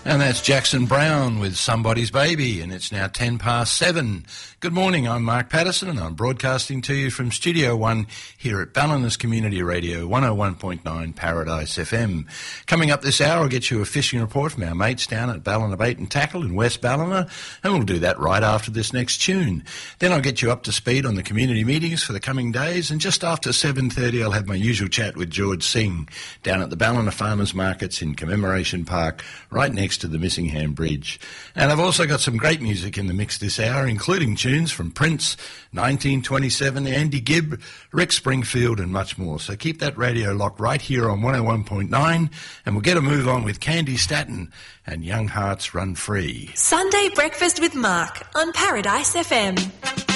And that's Jackson Brown with Somebody's Baby, and it's now 7:10. Good morning, I'm Mark Patterson, and I'm broadcasting to you from Studio 1 here at Ballinas Community Radio, 101.9 Paradise FM. Coming up this hour, I'll get you a fishing report from our mates down at Ballina Bait and Tackle in West Ballina, and we'll do that right after this next tune. Then I'll get you up to speed on the community meetings for the coming days, and just after 7:30 I'll have my usual chat with George Singh down at the Ballina Farmers Markets in Commemoration Park, right next to the Missingham Bridge. And I've also got some great music in the mix this hour, including tunes from Prince, 1927, Andy Gibb, Rick Springfield, and much more. So keep that radio locked right here on 101.9, and we'll get a move on with Candy Staton and Young Hearts Run Free. Sunday Breakfast with Mark on Paradise FM.